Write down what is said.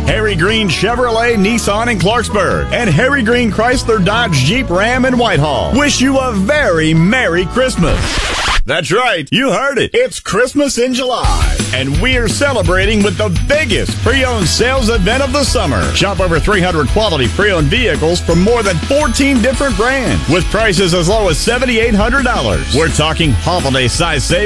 Harry Green Chevrolet, Nissan in Clarksburg, and Harry Green Chrysler Dodge Jeep Ram in Whitehall wish you a very Merry Christmas. That's right, you heard it. It's Christmas in July, and we're celebrating with the biggest pre-owned sales event of the summer. Shop over 300 quality pre-owned vehicles from more than 14 different brands with prices as low as $7,800. We're talking holiday size savings